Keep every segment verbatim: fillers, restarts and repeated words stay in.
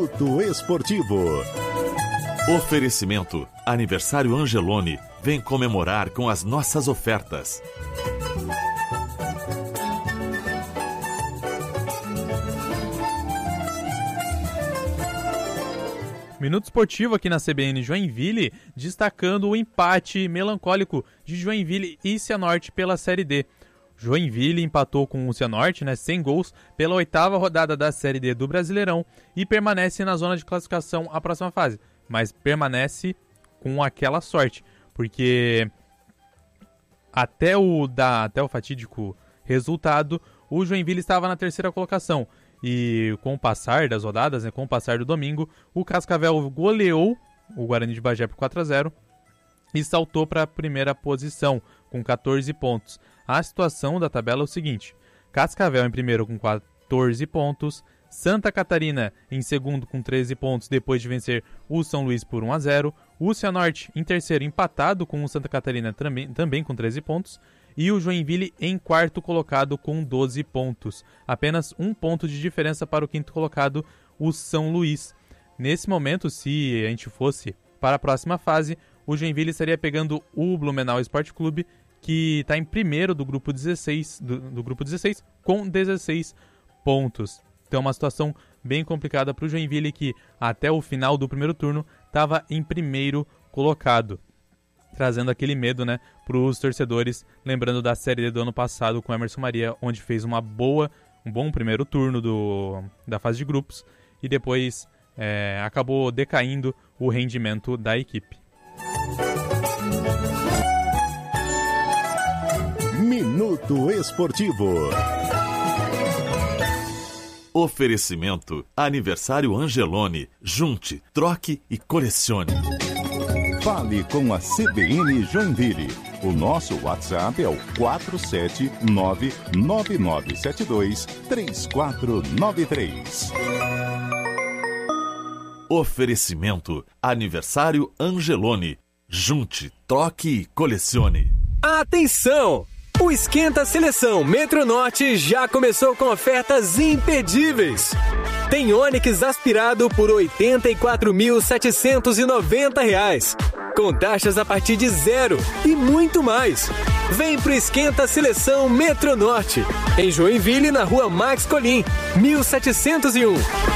Minuto Esportivo. Oferecimento Aniversário Angeloni. Vem comemorar com as nossas ofertas. Minuto Esportivo aqui na C B N Joinville, destacando o empate melancólico de Joinville e Cianorte pela Série D. Joinville empatou com o Cianorte, né, sem gols, pela oitava rodada da Série D do Brasileirão e permanece na zona de classificação à próxima fase. Mas permanece com aquela sorte, porque até o, da, até o fatídico resultado, o Joinville estava na terceira colocação. E com o passar das rodadas, né, com o passar do domingo, o Cascavel goleou o Guarani de Bagé por quatro a zero e saltou para a primeira posição com catorze pontos. A situação da tabela é o seguinte: Cascavel em primeiro com quatorze pontos, Santa Catarina em segundo com treze pontos depois de vencer o São Luís por um a zero, o Cianorte em terceiro empatado com o Santa Catarina também, também com treze pontos, e o Joinville em quarto colocado com doze pontos. Apenas um ponto de diferença para o quinto colocado, o São Luís. Nesse momento, se a gente fosse para a próxima fase, o Joinville estaria pegando o Blumenau Esporte Clube, que está em primeiro do grupo dezesseis, do, do grupo dezesseis com dezesseis pontos. Então uma situação bem complicada para o Joinville, que até o final do primeiro turno estava em primeiro colocado, trazendo aquele medo, né, para os torcedores, lembrando da Série D do ano passado com Emerson Maria, onde fez uma boa, um bom primeiro turno do, da fase de grupos e depois é, acabou decaindo o rendimento da equipe. Minuto Esportivo. Oferecimento Aniversário Angeloni. Junte, troque e colecione. Fale com a C B N Joinville. O nosso WhatsApp é o quatro sete nove nove nove sete dois três quatro nove três. Oferecimento Aniversário Angeloni. Junte, troque e colecione. Atenção! O Esquenta Seleção Metronorte já começou com ofertas imperdíveis. Tem Onix aspirado por oitenta e quatro mil setecentos e noventa reais, com taxas a partir de zero e muito mais. Vem pro Esquenta Seleção Metronorte, em Joinville, na rua Max Colim, mil setecentos e um.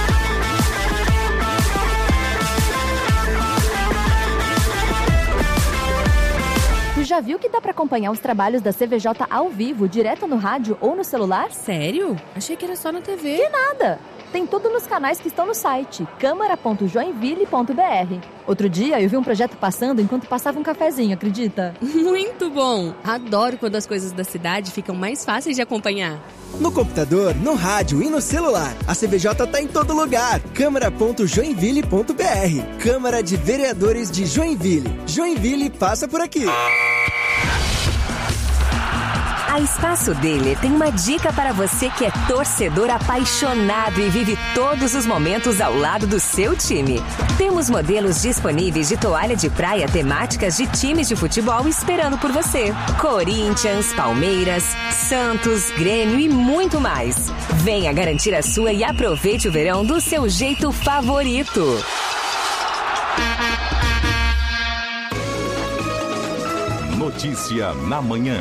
Já viu que dá pra acompanhar os trabalhos da C V J ao vivo, direto no rádio ou no celular? Sério? Achei que era só na T V. Que nada! Tem tudo nos canais que estão no site câmara ponto joinville ponto b r. Outro dia eu vi um projeto passando enquanto passava um cafezinho, acredita? Muito bom! Adoro quando as coisas da cidade ficam mais fáceis de acompanhar. No computador, no rádio e no celular. A C V J tá em todo lugar. câmara ponto joinville ponto b r. Câmara de Vereadores de Joinville. Joinville passa por aqui. A Espaço Dele tem uma dica para você que é torcedor apaixonado e vive todos os momentos ao lado do seu time. Temos modelos disponíveis de toalha de praia temáticas de times de futebol esperando por você. Corinthians, Palmeiras, Santos, Grêmio e muito mais. Venha garantir a sua e aproveite o verão do seu jeito favorito. Notícia na manhã.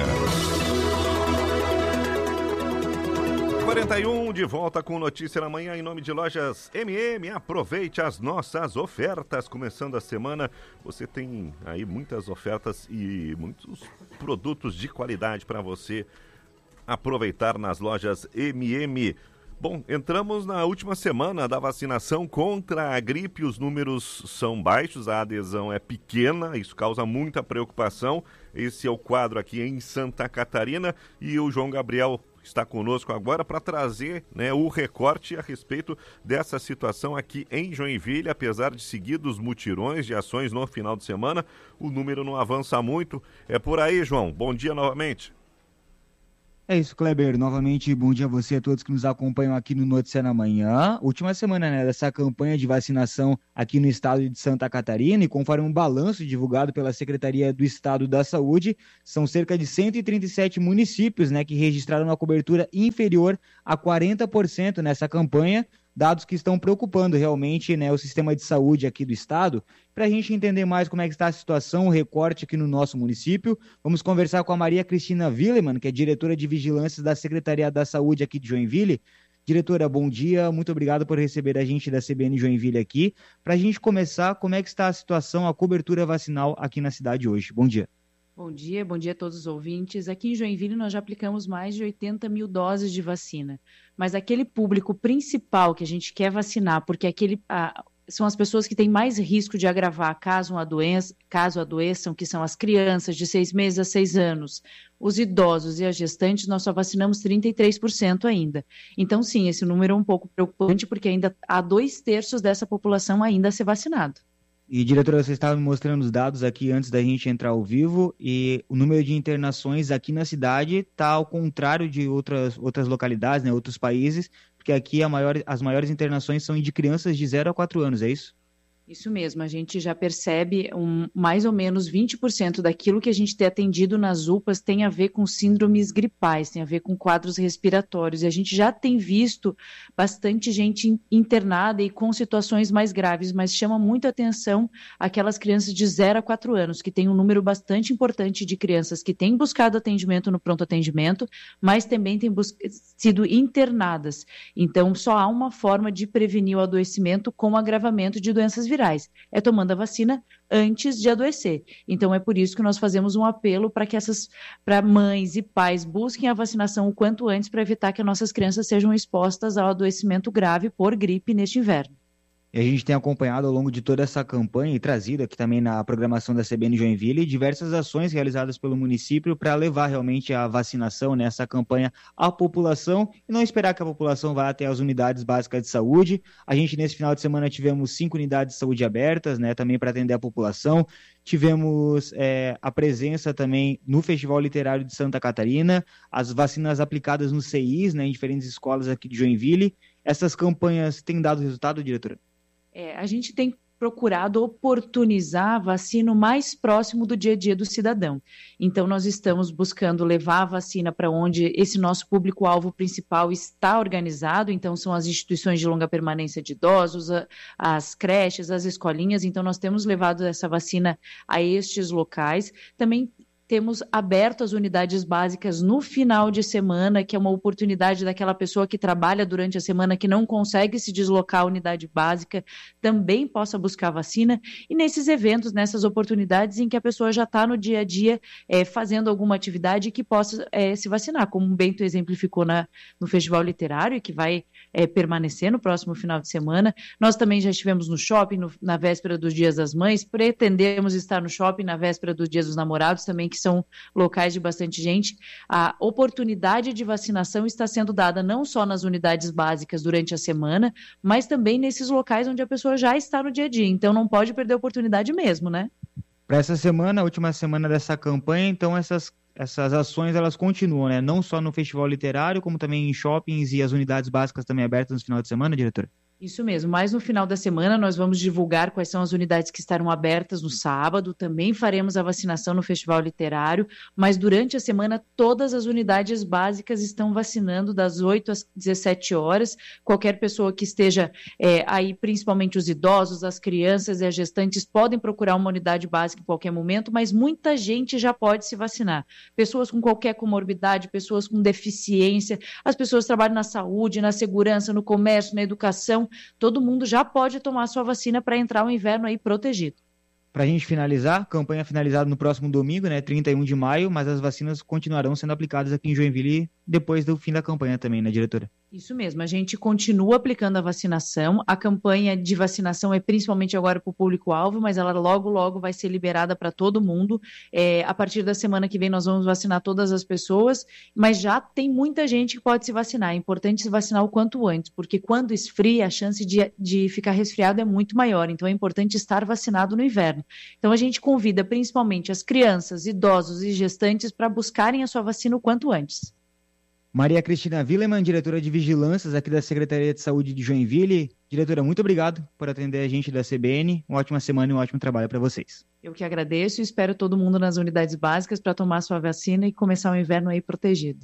quarenta e um, de volta com Notícia na Manhã em nome de Lojas M M. Aproveite as nossas ofertas. Começando a semana, você tem aí muitas ofertas e muitos produtos de qualidade para você aproveitar nas lojas M M. Bom, entramos na última semana da vacinação contra a gripe. Os números são baixos, a adesão é pequena, isso causa muita preocupação. Esse é o quadro aqui em Santa Catarina e o João Gabriel está conosco agora para trazer, né, o recorte a respeito dessa situação aqui em Joinville. Apesar de seguidos mutirões de ações no final de semana, o número não avança muito. É por aí, João. Bom dia novamente. É isso, Kleber. Novamente, bom dia a você e a todos que nos acompanham aqui no Notícia na Manhã. Última semana, né, dessa campanha de vacinação aqui no estado de Santa Catarina, e conforme um balanço divulgado pela Secretaria do Estado da Saúde, são cerca de cento e trinta e sete municípios, né, que registraram uma cobertura inferior a quarenta por cento nessa campanha, dados que estão preocupando realmente, né, o sistema de saúde aqui do estado. Para a gente entender mais como é que está a situação, o recorte aqui no nosso município, vamos conversar com a Maria Cristina Willeman, que é diretora de Vigilância da Secretaria da Saúde aqui de Joinville. Diretora, bom dia, muito obrigado por receber a gente da C B N Joinville aqui. Para a gente começar, como é que está a situação, a cobertura vacinal aqui na cidade hoje? Bom dia. Bom dia, bom dia a todos os ouvintes. Aqui em Joinville nós já aplicamos mais de oitenta mil doses de vacina, mas aquele público principal que a gente quer vacinar, porque aquele, ah, são as pessoas que têm mais risco de agravar caso, uma doença, caso adoeçam, que são as crianças de seis meses a seis anos, os idosos e as gestantes, nós só vacinamos trinta e três por cento ainda. Então, sim, esse número é um pouco preocupante, porque ainda há dois terços dessa população ainda a ser vacinado. E, diretora, você estava me mostrando os dados aqui antes da gente entrar ao vivo, e o número de internações aqui na cidade está ao contrário de outras, outras localidades, né, outros países, porque aqui a maior, as maiores internações são de crianças de zero a quatro anos, é isso? Isso mesmo, a gente já percebe um, mais ou menos vinte por cento daquilo que a gente tem atendido nas U P As tem a ver com síndromes gripais, tem a ver com quadros respiratórios, e a gente já tem visto bastante gente internada e com situações mais graves, mas chama muita atenção aquelas crianças de zero a quatro anos, que tem um número bastante importante de crianças que têm buscado atendimento no pronto atendimento, mas também têm bus- sido internadas. Então, só há uma forma de prevenir o adoecimento com o agravamento de doenças virais. É tomando a vacina antes de adoecer. Então, é por isso que nós fazemos um apelo para que essas, para mães e pais busquem a vacinação o quanto antes para evitar que as nossas crianças sejam expostas ao adoecimento grave por gripe neste inverno. E a gente tem acompanhado ao longo de toda essa campanha e trazido aqui também na programação da C B N Joinville diversas ações realizadas pelo município para levar realmente a vacinação, né, essa campanha à população e não esperar que a população vá até as unidades básicas de saúde. A gente nesse final de semana tivemos cinco unidades de saúde abertas, né, também para atender a população. Tivemos é, a presença também no Festival Literário de Santa Catarina, as vacinas aplicadas no C I S, né, em diferentes escolas aqui de Joinville. Essas campanhas têm dado resultado, diretora? É, a gente tem procurado oportunizar a vacina o mais próximo do dia a dia do cidadão. Então, nós estamos buscando levar a vacina para onde esse nosso público-alvo principal está organizado, então são as instituições de longa permanência de idosos, a, as creches, as escolinhas, então nós temos levado essa vacina a estes locais. Também temos aberto as unidades básicas no final de semana, que é uma oportunidade daquela pessoa que trabalha durante a semana, que não consegue se deslocar à unidade básica, também possa buscar vacina. E nesses eventos, nessas oportunidades em que a pessoa já está no dia a dia é, fazendo alguma atividade que possa é, se vacinar, como o Bento exemplificou na, no Festival Literário, e que vai é, permanecer no próximo final de semana. Nós também já estivemos no shopping no, na véspera dos Dias das Mães, pretendemos estar no shopping na véspera dos Dias dos Namorados também, que são locais de bastante gente. A oportunidade de vacinação está sendo dada não só nas unidades básicas durante a semana, mas também nesses locais onde a pessoa já está no dia a dia. Então não pode perder a oportunidade mesmo, né? Para essa semana, a última semana dessa campanha, então essas, essas ações elas continuam, né? Não só no Festival Literário, como também em shoppings e as unidades básicas também abertas no final de semana, diretora? Isso mesmo, mas no final da semana nós vamos divulgar quais são as unidades que estarão abertas no sábado, também faremos a vacinação no Festival Literário, mas durante a semana todas as unidades básicas estão vacinando das oito às dezessete horas, qualquer pessoa que esteja é, aí, principalmente os idosos, as crianças e as gestantes podem procurar uma unidade básica em qualquer momento, mas muita gente já pode se vacinar, pessoas com qualquer comorbidade, pessoas com deficiência, as pessoas que trabalham na saúde, na segurança, no comércio, na educação, todo mundo já pode tomar sua vacina para entrar o inverno aí protegido. Para a gente finalizar, campanha finalizada no próximo domingo, né, trinta e um de maio, mas as vacinas continuarão sendo aplicadas aqui em Joinville depois do fim da campanha também, né, diretora? Isso mesmo, a gente continua aplicando a vacinação, a campanha de vacinação é principalmente agora para o público-alvo, mas ela logo, logo vai ser liberada para todo mundo. É, a partir da semana que vem nós vamos vacinar todas as pessoas, mas já tem muita gente que pode se vacinar, é importante se vacinar o quanto antes, porque quando esfria a chance de, de ficar resfriado é muito maior, então é importante estar vacinado no inverno. Então a gente convida principalmente as crianças, idosos e gestantes para buscarem a sua vacina o quanto antes. Maria Cristina Willeman, diretora de Vigilâncias aqui da Secretaria de Saúde de Joinville. Diretora, muito obrigado por atender a gente da C B N. Uma ótima semana e um ótimo trabalho para vocês. Eu que agradeço e espero todo mundo nas unidades básicas para tomar sua vacina e começar o inverno aí protegido.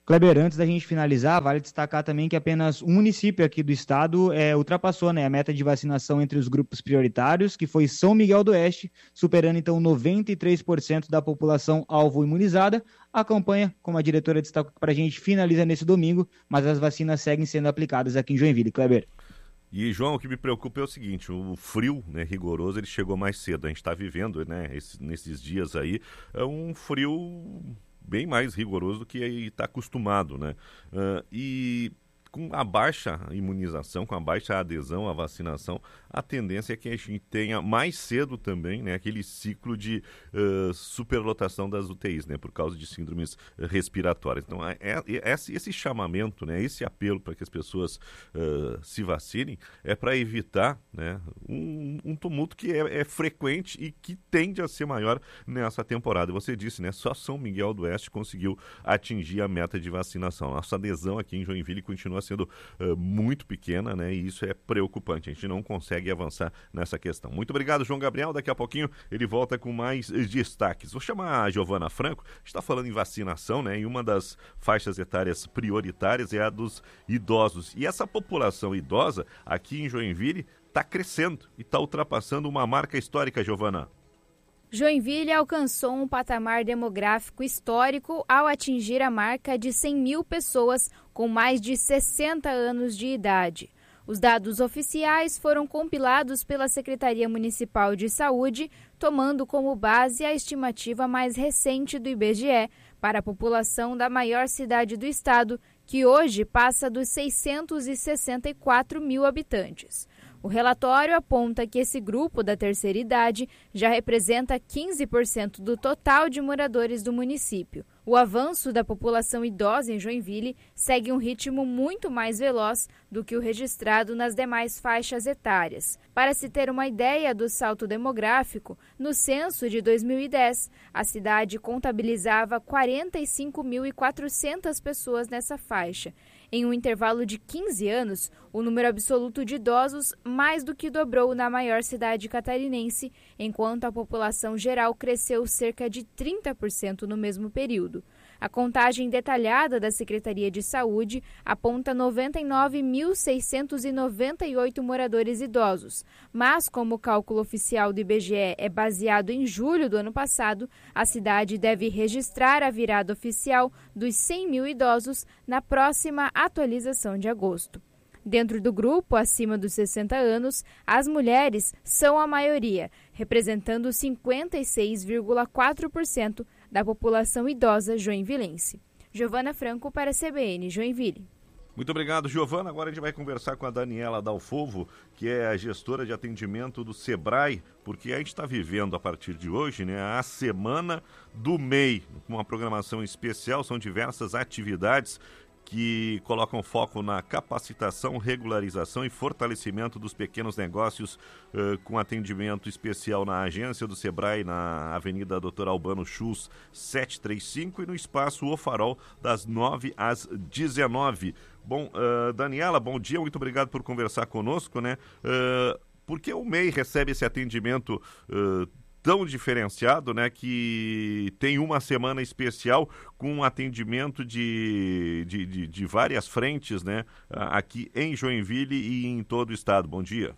Kleber, antes da gente finalizar, vale destacar também que apenas um município aqui do estado é, ultrapassou, né, a meta de vacinação entre os grupos prioritários, que foi São Miguel do Oeste, superando então noventa e três por cento da população alvo imunizada. A campanha, como a diretora destacou para a gente, finaliza nesse domingo, mas as vacinas seguem sendo aplicadas aqui em Joinville. Kleber. E, João, o que me preocupa é o seguinte, o frio, né, rigoroso, ele chegou mais cedo. A gente está vivendo, né, esse, nesses dias aí, é um frio bem mais rigoroso do que está acostumado, né? Uh, e com a baixa imunização, com a baixa adesão à vacinação, a tendência é que a gente tenha mais cedo também, né, aquele ciclo de uh, superlotação das U T Is, né, por causa de síndromes respiratórias. Então, é, é, esse, esse chamamento, né, esse apelo para que as pessoas uh, se vacinem é para evitar, né, um, um tumulto que é, é frequente e que tende a ser maior nessa temporada. Você disse, né, só São Miguel do Oeste conseguiu atingir a meta de vacinação. Nossa adesão aqui em Joinville continua sendo uh, muito pequena, né, e isso é preocupante. A gente não consegue avançar nessa questão. Muito obrigado, João Gabriel. Daqui a pouquinho ele volta com mais destaques. Vou chamar a Giovana Franco. A gente está falando em vacinação, né? E uma das faixas etárias prioritárias é a dos idosos. E essa população idosa aqui em Joinville está crescendo e está ultrapassando uma marca histórica, Giovana. Joinville alcançou um patamar demográfico histórico ao atingir a marca de cem mil pessoas com mais de sessenta anos de idade. Os dados oficiais foram compilados pela Secretaria Municipal de Saúde, tomando como base a estimativa mais recente do I B G E para a população da maior cidade do estado, que hoje passa dos seiscentos e sessenta e quatro mil habitantes. O relatório aponta que esse grupo da terceira idade já representa quinze por cento do total de moradores do município. O avanço da população idosa em Joinville segue um ritmo muito mais veloz do que o registrado nas demais faixas etárias. Para se ter uma ideia do salto demográfico, no censo de dois mil e dez, a cidade contabilizava quarenta e cinco mil e quatrocentas pessoas nessa faixa. Em um intervalo de quinze anos, o número absoluto de idosos mais do que dobrou na maior cidade catarinense, enquanto a população geral cresceu cerca de trinta por cento no mesmo período. A contagem detalhada da Secretaria de Saúde aponta noventa e nove mil seiscentos e noventa e oito moradores idosos, mas como o cálculo oficial do I B G E é baseado em julho do ano passado, a cidade deve registrar a virada oficial dos cem mil idosos na próxima atualização de agosto. Dentro do grupo, acima dos sessenta anos, as mulheres são a maioria, representando cinquenta e seis vírgula quatro por cento da população idosa joinvilense. Giovana Franco para a C B N Joinville. Muito obrigado, Giovana. Agora a gente vai conversar com a Daniela Dalfovo, que é a gestora de atendimento do Sebrae, porque a gente está vivendo a partir de hoje, né, a Semana do M E I, com uma programação especial, são diversas atividades que colocam foco na capacitação, regularização e fortalecimento dos pequenos negócios, uh, com atendimento especial na agência do Sebrae, na Avenida doutor Albano Schultz, setecentos e trinta e cinco, e no Espaço O Farol, das nove às dezenove. Bom, uh, Daniela, bom dia, muito obrigado por conversar conosco, né? Uh, por que o M E I recebe esse atendimento uh, tão diferenciado, né, que tem uma semana especial com um atendimento de, de, de, de várias frentes, né, aqui em Joinville e em todo o estado? Bom dia.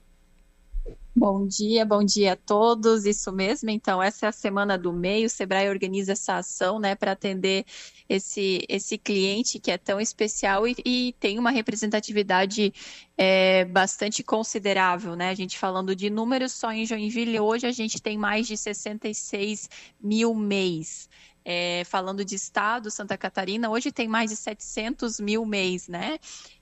Bom dia, bom dia a todos, isso mesmo, então essa é a semana do M E I, o Sebrae organiza essa ação, né, para atender esse, esse cliente que é tão especial e, e tem uma representatividade é, bastante considerável, né, a gente falando de números só em Joinville, hoje a gente tem mais de sessenta e seis mil M E Is. É, falando de estado, Santa Catarina, hoje tem mais de setecentos mil M E Is, né?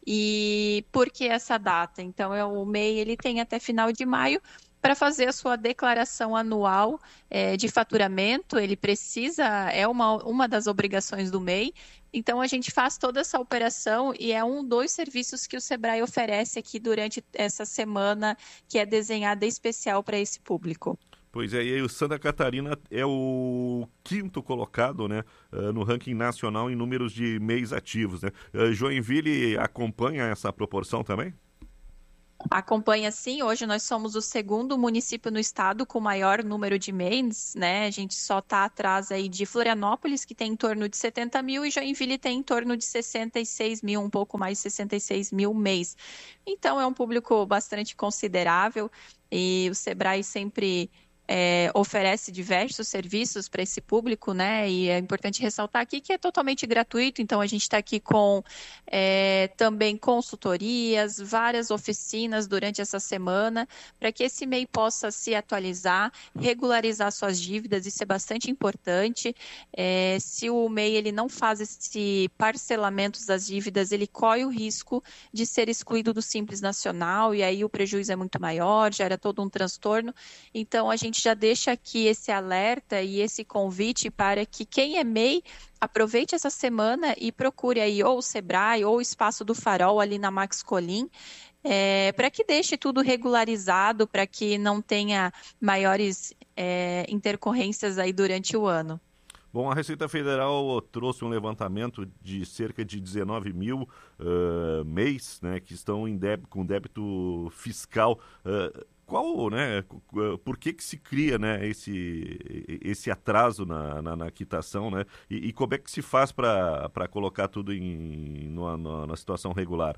E por que essa data? Então, é, o M E I ele tem até final de maio para fazer a sua declaração anual é, de faturamento, ele precisa, é uma, uma das obrigações do M E I, então a gente faz toda essa operação e é um dos serviços que o Sebrae oferece aqui durante essa semana, que é desenhada especial para esse público. Pois é, e aí o Santa Catarina é o quinto colocado, né, uh, no ranking nacional em números de M E Is ativos, né? Uh, Joinville acompanha essa proporção também? Acompanha sim, hoje nós somos o segundo município no estado com maior número de M E Is, né? A gente só está atrás aí de Florianópolis, que tem em torno de setenta mil, e Joinville tem em torno de sessenta e seis mil, um pouco mais de sessenta e seis mil M E Is. Então é um público bastante considerável e o Sebrae sempre É, oferece diversos serviços para esse público, né? E é importante ressaltar aqui que é totalmente gratuito, então a gente está aqui com é, também consultorias, várias oficinas durante essa semana, para que esse M E I possa se atualizar, regularizar suas dívidas, isso é bastante importante. É, se o M E I ele não faz esse parcelamento das dívidas, ele corre o risco de ser excluído do Simples Nacional, e aí o prejuízo é muito maior, gera todo um transtorno. Então a gente já deixa aqui esse alerta e esse convite para que quem é M E I aproveite essa semana e procure aí ou o Sebrae ou o Espaço do Farol ali na Max Colim, é, para que deixe tudo regularizado, para que não tenha maiores é, intercorrências aí durante o ano. Bom, a Receita Federal trouxe um levantamento de cerca de dezenove mil uh, M E Is, né, que estão em débito, com débito fiscal. Uh, Qual, né, por que que se cria, né, esse, esse atraso na, na, na quitação, né, e, e como é que se faz para colocar tudo em numa, numa situação regular?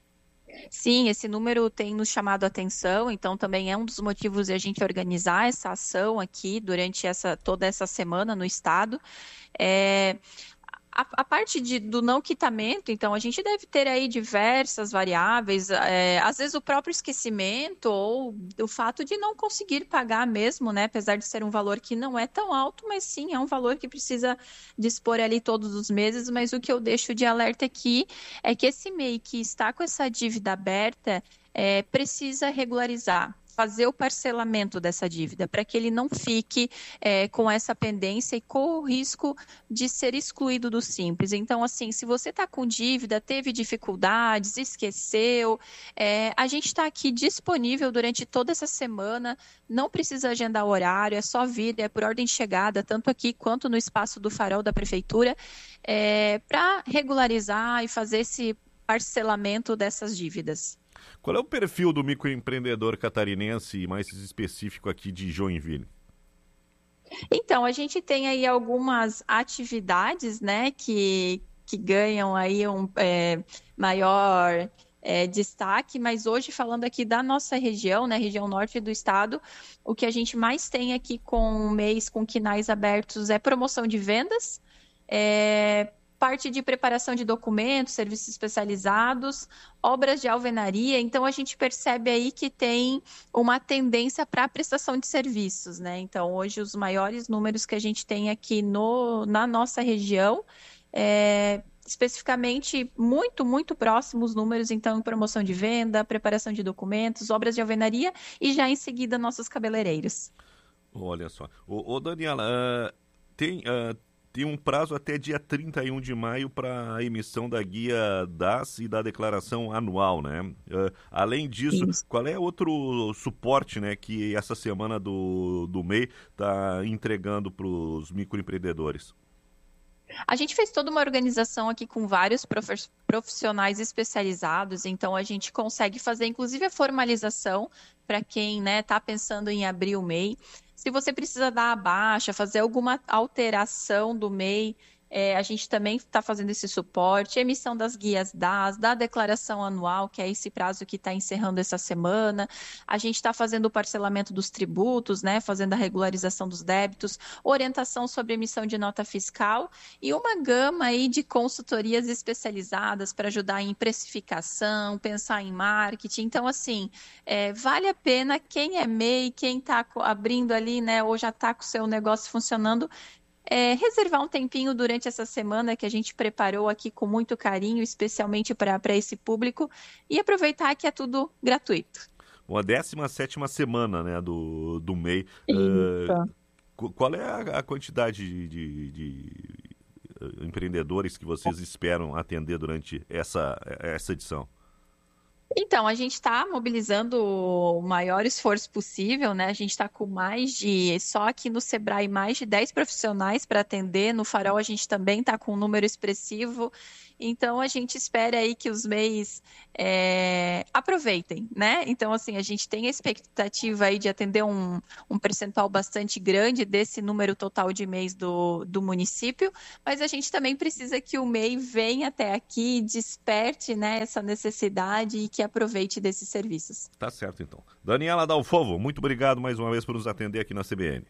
Sim, esse número tem nos chamado a atenção, então também é um dos motivos de a gente organizar essa ação aqui durante essa, toda essa semana no estado. É... A, a parte de, do não quitamento, então, a gente deve ter aí diversas variáveis, é, às vezes o próprio esquecimento ou o fato de não conseguir pagar mesmo, né? Apesar de ser um valor que não é tão alto, mas sim, é um valor que precisa dispor ali todos os meses, mas o que eu deixo de alerta aqui é que esse M E I que está com essa dívida aberta é, precisa regularizar, fazer o parcelamento dessa dívida, para que ele não fique é, com essa pendência e com o risco de ser excluído do Simples. Então, assim, se você está com dívida, teve dificuldades, esqueceu, é, a gente está aqui disponível durante toda essa semana, não precisa agendar horário, é só vir, é por ordem de chegada, tanto aqui quanto no Espaço do Farol da Prefeitura, é, para regularizar e fazer esse parcelamento dessas dívidas. Qual é o perfil do microempreendedor catarinense, mais específico aqui de Joinville? Então, a gente tem aí algumas atividades, né, que, que ganham aí um é, maior é, destaque, mas hoje falando aqui da nossa região, né, região norte do estado, o que a gente mais tem aqui com o mês com quinais abertos é promoção de vendas, é, parte de preparação de documentos, serviços especializados, obras de alvenaria. Então, a gente percebe aí que tem uma tendência para a prestação de serviços, né? Então, hoje, os maiores números que a gente tem aqui no, na nossa região, é, especificamente, muito, muito próximos números, então, em promoção de venda, preparação de documentos, obras de alvenaria e já em seguida nossos cabeleireiros. Olha só. Ô, ô Daniela, uh, tem... Uh... Tem um prazo até dia trinta e um de maio para a emissão da guia D A S e da declaração anual, né? Uh, além disso, Isso. qual é outro suporte, né, que essa semana do, do M E I está entregando para os microempreendedores? A gente fez toda uma organização aqui com vários profissionais especializados, então a gente consegue fazer inclusive a formalização para quem, né, está pensando em abrir o M E I. Se você precisa dar a baixa, fazer alguma alteração do M E I, é, a gente também está fazendo esse suporte, emissão das guias D A S, da declaração anual, que é esse prazo que está encerrando essa semana. A gente está fazendo o parcelamento dos tributos, né, fazendo a regularização dos débitos, orientação sobre emissão de nota fiscal e uma gama aí de consultorias especializadas para ajudar em precificação, pensar em marketing. Então, assim, é, vale a pena quem é M E I, quem está abrindo ali, né, ou já está com o seu negócio funcionando, É, reservar um tempinho durante essa semana que a gente preparou aqui com muito carinho, especialmente para esse público, e aproveitar que é tudo gratuito. Bom, a décima sétima semana, né, do, do M E I. Uh, qual é a, a quantidade de, de, de empreendedores que vocês esperam atender durante essa, essa edição? Então, a gente está mobilizando o maior esforço possível, né? A gente está com mais de, só aqui no Sebrae, mais de dez profissionais para atender. No Farol, a gente também está com um número expressivo. Então, a gente espera aí que os M E Is é, aproveitem, né? Então, assim, a gente tem a expectativa aí de atender um, um percentual bastante grande desse número total de M E Is do, do município, mas a gente também precisa que o M E I venha até aqui, desperte, né, essa necessidade e que aproveite desses serviços. Tá certo, então. Daniela Dalfovo, muito obrigado mais uma vez por nos atender aqui na C B N.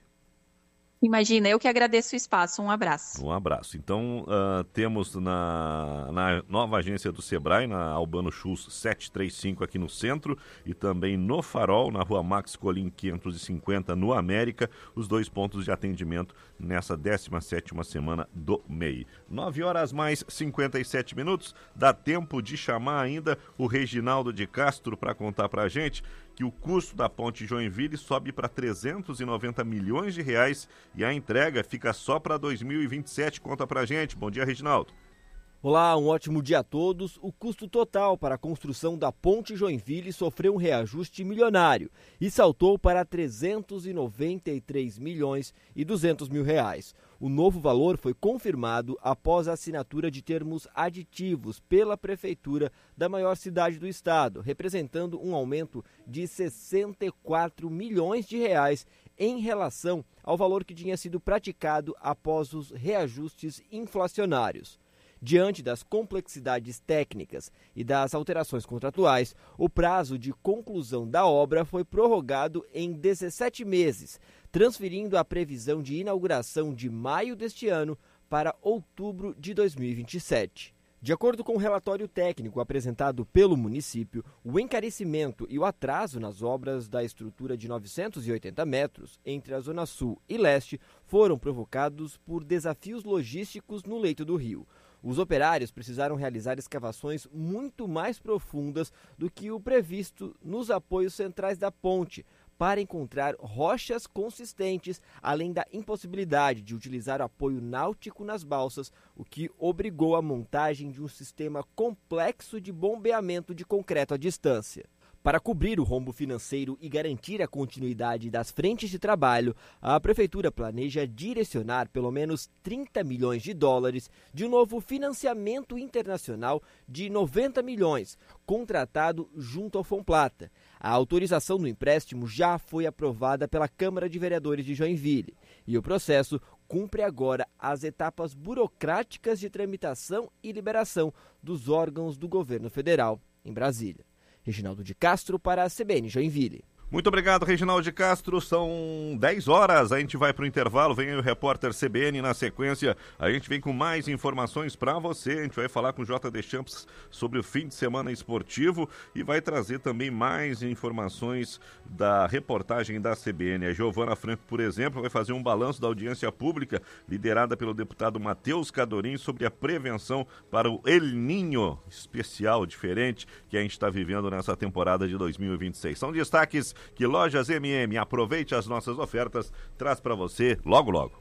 Imagina, eu que agradeço o espaço. Um abraço. Um abraço. Então, uh, temos na, na nova agência do Sebrae, na Albano Schultz setecentos e trinta e cinco aqui no centro, e também no Farol, na rua Max Colim quinhentos e cinquenta, no América, os dois pontos de atendimento nessa décima sétima semana do M E I. nove horas mais cinquenta e sete minutos. Dá tempo de chamar ainda o Reginaldo de Castro para contar para a gente que o custo da ponte Joinville sobe para trezentos e noventa milhões de reais e a entrega fica só para dois mil e vinte e sete. Conta pra gente. Bom dia, Reginaldo. Olá, um ótimo dia a todos. O custo total para a construção da ponte Joinville sofreu um reajuste milionário e saltou para trezentos e noventa e três milhões e duzentos mil reais. O novo valor foi confirmado após a assinatura de termos aditivos pela Prefeitura da maior cidade do estado, representando um aumento de sessenta e quatro milhões de reais em relação ao valor que tinha sido praticado após os reajustes inflacionários. Diante das complexidades técnicas e das alterações contratuais, o prazo de conclusão da obra foi prorrogado em dezessete meses, transferindo a previsão de inauguração de maio deste ano para outubro de dois mil e vinte e sete. De acordo com o relatório técnico apresentado pelo município, o encarecimento e o atraso nas obras da estrutura de novecentos e oitenta metros entre a Zona Sul e Leste foram provocados por desafios logísticos no leito do rio. Os operários precisaram realizar escavações muito mais profundas do que o previsto nos apoios centrais da ponte, para encontrar rochas consistentes, além da impossibilidade de utilizar apoio náutico nas balsas, o que obrigou a montagem de um sistema complexo de bombeamento de concreto à distância. Para cobrir o rombo financeiro e garantir a continuidade das frentes de trabalho, a Prefeitura planeja direcionar pelo menos trinta milhões de dólares de um novo financiamento internacional de noventa milhões, contratado junto ao Fomplata. A autorização do empréstimo já foi aprovada pela Câmara de Vereadores de Joinville e o processo cumpre agora as etapas burocráticas de tramitação e liberação dos órgãos do governo federal em Brasília. Reginaldo de Castro para a C B N Joinville. Muito obrigado, Reginaldo de Castro. São dez horas, a gente vai para o intervalo, vem aí o repórter C B N. Na sequência, a gente vem com mais informações para você. A gente vai falar com o J D Champs sobre o fim de semana esportivo e vai trazer também mais informações da reportagem da C B N. A Giovana Franco, por exemplo, vai fazer um balanço da audiência pública liderada pelo deputado Matheus Cadorim sobre a prevenção para o El Niño especial, diferente, que a gente está vivendo nessa temporada de dois mil e vinte e seis. São destaques que Lojas M M, aproveite as nossas ofertas, traz para você logo logo.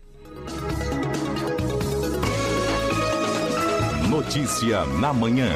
Notícia na manhã.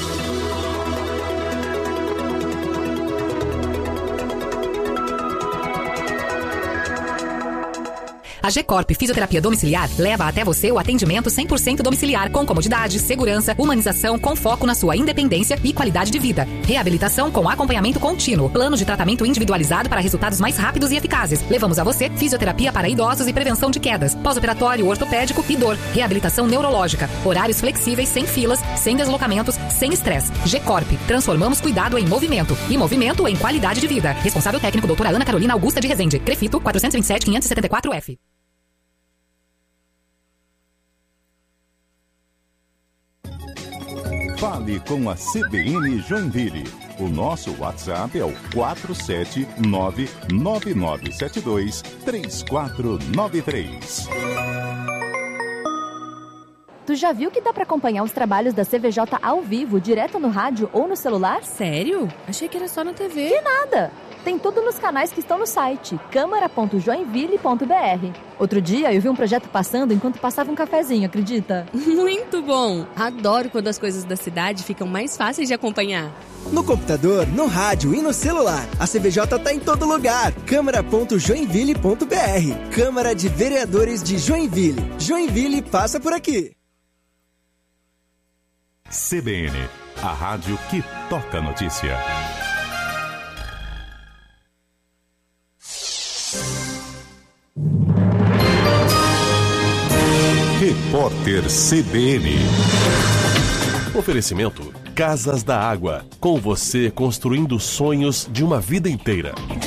A G-Corp Fisioterapia Domiciliar leva até você o atendimento cem por cento domiciliar com comodidade, segurança, humanização, com foco na sua independência e qualidade de vida. Reabilitação com acompanhamento contínuo. Plano de tratamento individualizado para resultados mais rápidos e eficazes. Levamos a você fisioterapia para idosos e prevenção de quedas. Pós-operatório ortopédico e dor. Reabilitação neurológica. Horários flexíveis, sem filas, sem deslocamentos, sem estresse. G-Corp. Transformamos cuidado em movimento. E movimento em qualidade de vida. Responsável técnico doutora Ana Carolina Augusta de Rezende. Crefito quatrocentos e vinte e sete, quinhentos e setenta e quatro F. Fale com a C B N Joinville. O nosso WhatsApp é o quatro sete nove, nove nove sete dois, três quatro nove três. Tu já viu que dá pra acompanhar os trabalhos da C V J ao vivo, direto no rádio ou no celular? Sério? Achei que era só na T V. Que nada! Tem tudo nos canais que estão no site câmara ponto joinville ponto b r. Outro dia eu vi um projeto passando enquanto passava um cafezinho, acredita? Muito bom! Adoro quando as coisas da cidade ficam mais fáceis de acompanhar. No computador, no rádio e no celular. A C V J tá em todo lugar. câmara ponto joinville ponto b r. Câmara de Vereadores de Joinville. Joinville passa por aqui. C B N, a rádio que toca notícia. Repórter C B N. Oferecimento Casas da Água. Com você construindo sonhos de uma vida inteira.